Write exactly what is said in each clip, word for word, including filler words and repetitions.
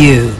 You.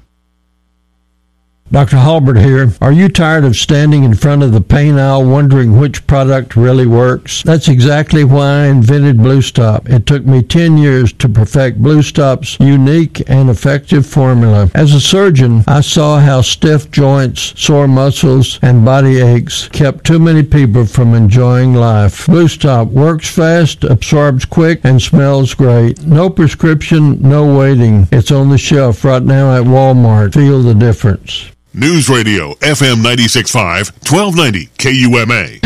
Doctor Halbert here. Are you tired of standing in front of the paint aisle wondering which product really works? That's exactly why I invented Blue Stop. It took me ten years to perfect Blue Stop's unique and effective formula. As a surgeon, I saw how stiff joints, sore muscles, and body aches kept too many people from enjoying life. Blue Stop works fast, absorbs quick, and smells great. No prescription, no waiting. It's on the shelf right now at Walmart. Feel the difference. News Radio, F M ninety-six point five, twelve ninety K U M A.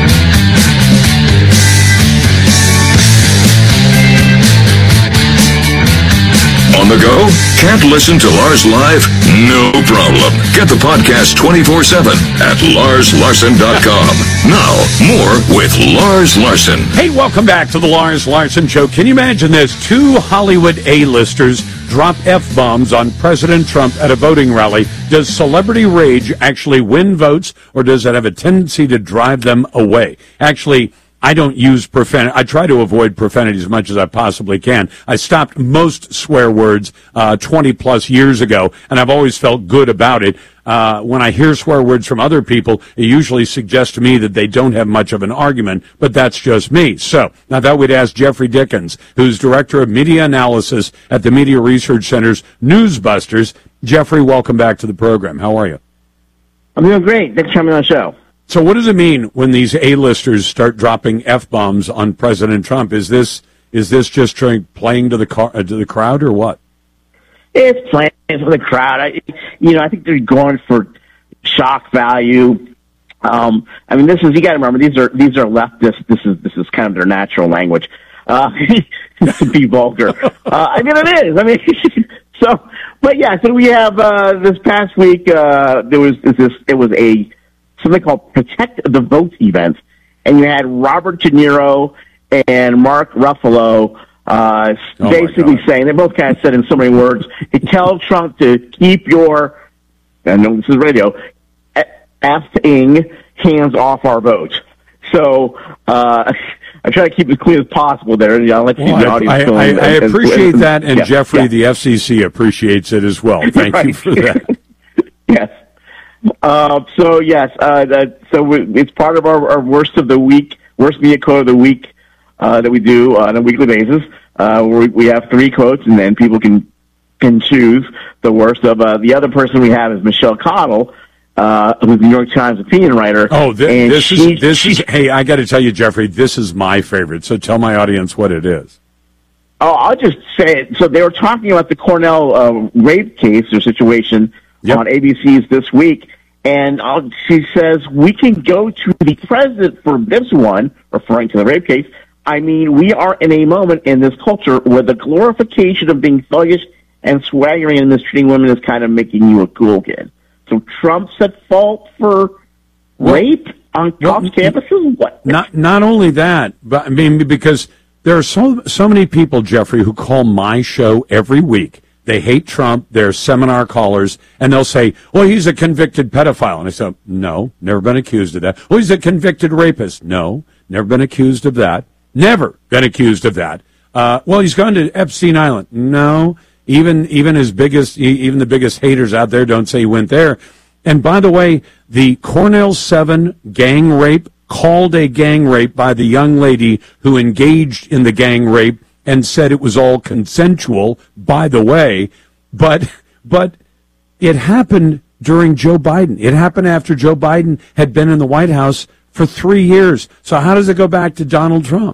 On the go? Can't listen to Lars live? No problem. Get the podcast twenty-four seven at lars larson dot com. Now, more with Lars Larson. Hey, welcome back to the Lars Larson Show. Can you imagine this? Two Hollywood A-listers drop F-bombs on President Trump at a voting rally. Does celebrity rage actually win votes, or does it have a tendency to drive them away? Actually, I don't use profanity. I try to avoid profanity as much as I possibly can. I stopped most swear words uh, twenty plus years ago, and I've always felt good about it. Uh, when I hear swear words from other people, it usually suggests to me that they don't have much of an argument, but that's just me. So I thought we'd ask Jeffrey Dickens, who's Director of Media Analysis at the Media Research Center's Newsbusters. Jeffrey, welcome back to the program. How are you? I'm doing great. Thanks for coming on the show. So what does it mean when these A-listers start dropping F-bombs on President Trump? Is this is this just trying, playing to the car, uh, to the crowd, or what? It's playing for the crowd. I, you know, I think they're going for shock value. Um, I mean, this is, you got to remember, these are these are leftists. This is this is kind of their natural language. Uh, to be vulgar. Uh, I mean, it is. I mean, so, but yeah. So we have uh, this past week. Uh, there was this. It was a something called Protect the Vote event, and you had Robert De Niro and Mark Ruffalo uh, oh basically saying, they both kind of said in so many words, to tell Trump to keep your, I know this is radio, effing hands off our vote. So uh, I try to keep it as clean as possible there. You know, let well, the I, audience I, go I, and, I appreciate and, that, and yeah, Jeffrey, yeah. the F C C, appreciates it as well. Thank right. you for that. Yes. Uh, so yes, uh, that, so we, it's part of our, our worst of the week, worst media quote of the week uh, that we do on a weekly basis. Uh, where we, we have three quotes, and then people can can choose the worst of. Uh, the other person we have is Michelle Cottle, uh, who's the New York Times opinion writer. Oh, th- this she, is this she, is. Hey, I got to tell you, Jeffrey, this is my favorite. So tell my audience what it is. Oh, I'll just say it. So they were talking about the Cornell uh, rape case or situation. Yep. On A B C's This Week, and uh, she says, we can go to the president for this one, referring to the rape case. I mean, we are in a moment in this culture where the glorification of being thuggish and swaggering and mistreating women is kind of making you a cool kid. So Trump's at fault for well, rape on college well, campuses? What? Not, not only that, but I mean, because there are so, so many people, Jeffrey, who call my show every week. They hate Trump. They're seminar callers, and they'll say, well, he's a convicted pedophile. And I say, no, never been accused of that. Well, he's a convicted rapist. No, never been accused of that. Never been accused of that. Uh, well, he's gone to Epstein Island. No, even even his biggest, even the biggest haters out there don't say he went there. And by the way, the Cornell seven gang rape, called a gang rape by the young lady who engaged in the gang rape, and said it was all consensual, by the way, but but it happened during Joe Biden. It happened after Joe Biden had been in the White House for three years. So how does it go back to Donald Trump?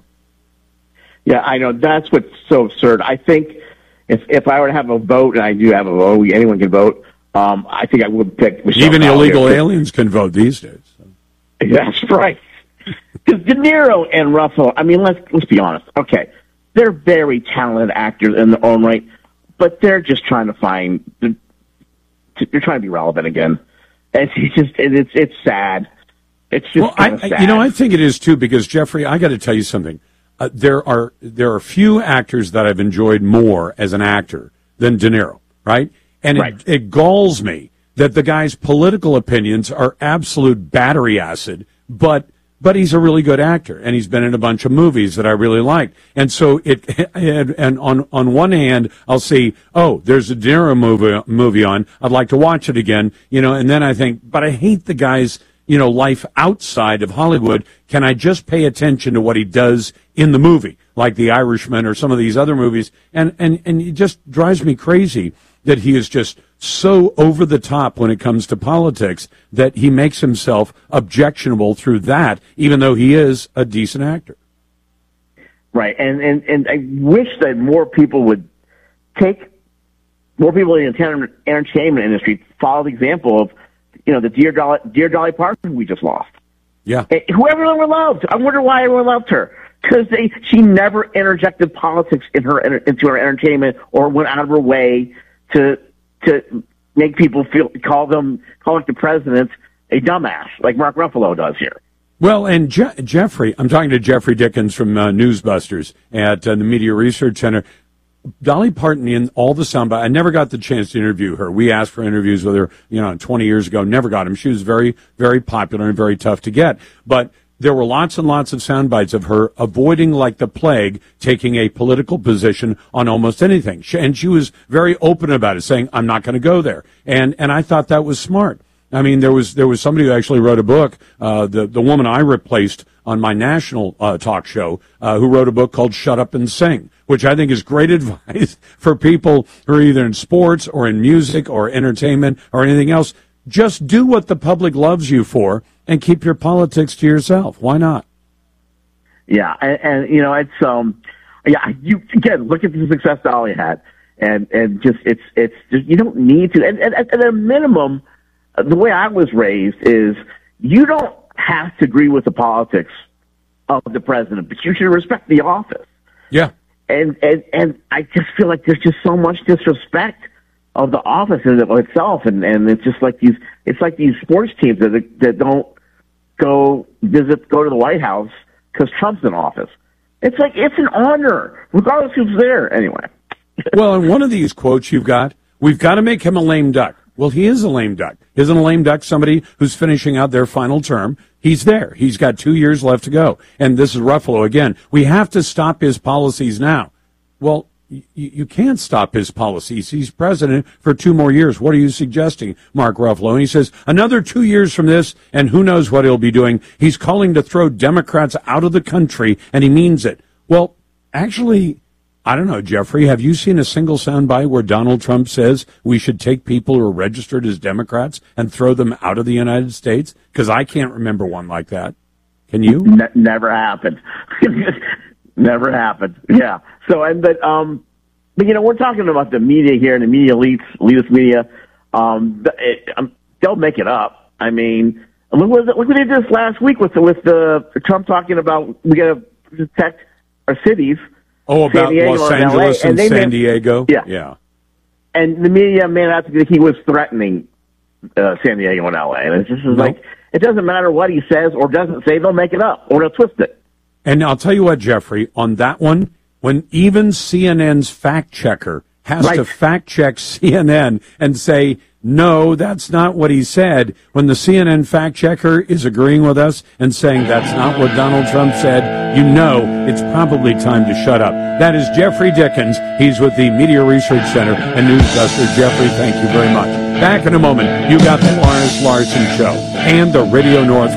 Yeah, I know. That's what's so absurd. I think if if I were to have a vote, and I do have a vote, anyone can vote, um, I think I would pick Michelle Even Cottle illegal here. aliens can vote these days. So. That's right. Because De Niro and Ruffalo, I mean, let's let's be honest. Okay. They're very talented actors in their own right, but they're just trying to find, they're, they're trying to be relevant again. It's just, it's it's sad. It's just well, kind of I, sad. You know, I think it is too, because Jeffrey, I got to tell you something. Uh, there are there are few actors that I've enjoyed more as an actor than De Niro, right? And right. It, it galls me that the guy's political opinions are absolute battery acid, but but he's a really good actor, and he's been in a bunch of movies that I really liked. And so it, and, and on on one hand, I'll see, oh, there's a De Niro movie movie on. I'd like to watch it again, you know. And then I think, but I hate the guy's, you know, life outside of Hollywood. Can I just pay attention to what he does in the movie, like The Irishman or some of these other movies? And and and it just drives me crazy that he is just so over the top when it comes to politics that he makes himself objectionable through that, even though he is a decent actor. Right, and and and I wish that more people would take more people in the enter- entertainment industry follow the example of, you know, the Dear Dolly, Dear Dolly Parton we just lost. Yeah, and who everyone loved. I wonder why everyone loved her, because they she never interjected politics in her into her entertainment or went out of her way to to make people feel call them call the president a dumbass like Mark Ruffalo does here. Well, and Je- Jeffrey, I'm talking to Jeffrey Dickens from uh, Newsbusters at uh, the Media Research Center. Dolly Parton, in all the soundbite, I never got the chance to interview her. We asked for interviews with her, you know, twenty years ago, never got them. She was very, very popular and very tough to get. But there were lots and lots of sound bites of her avoiding, like the plague, taking a political position on almost anything. She, and she was very open about it, saying, I'm not going to go there. And and I thought that was smart. I mean, there was there was somebody who actually wrote a book, uh, the, the woman I replaced on my national uh, talk show, uh, who wrote a book called Shut Up and Sing, which I think is great advice for people who are either in sports or in music or entertainment or anything else. Just do what the public loves you for and keep your politics to yourself. Why not? Yeah, and, and you know, it's um, yeah, you again look at the success Dolly had, and and just it's it's just, you don't need to, and, and at a minimum, the way I was raised is you don't have to agree with the politics of the president, but you should respect the office. Yeah, and and and I just feel like there's just so much disrespect of the office in itself, and, and it's just like these, it's like these sports teams that that don't go visit, go to the White House because Trump's in office. It's like, it's an honor, regardless who's there, anyway. Well, in one of these quotes you've got, we've got to make him a lame duck. Well, he is a lame duck. Isn't a lame duck somebody who's finishing out their final term? He's there. He's got two years left to go. And this is Ruffalo again. We have to stop his policies now. Well, You, you can't stop his policies. He's president for two more years. What are you suggesting, Mark Ruffalo? And he says, another two years from this, and who knows what he'll be doing. He's calling to throw Democrats out of the country, and he means it. Well, actually, I don't know, Jeffrey, have you seen a single soundbite where Donald Trump says we should take people who are registered as Democrats and throw them out of the United States? Because I can't remember one like that. Can you? Ne- never happened. Never happened. Yeah. So, and but um, but you know, we're talking about the media here and the media elites, elitist media. Um, it, um, they'll make it up. I mean, look what look what they did this last week with the, with the Trump talking about we got to protect our cities. Oh, about Los Angeles and, and San made, Diego. Yeah. Yeah. And the media made out that he was threatening uh, San Diego and L A. And it's just nope. like it doesn't matter what he says or doesn't say; they'll make it up or they'll twist it. And I'll tell you what, Jeffrey, on that one, when even C N N's fact checker has right. to fact check C N N and say, no, that's not what he said, when the C N N fact checker is agreeing with us and saying that's not what Donald Trump said, you know it's probably time to shut up. That is Jeffrey Dickens. He's with the Media Research Center and Newsbuster. Jeffrey, thank you very much. Back in a moment, you got the Lars Larson Show and the Radio North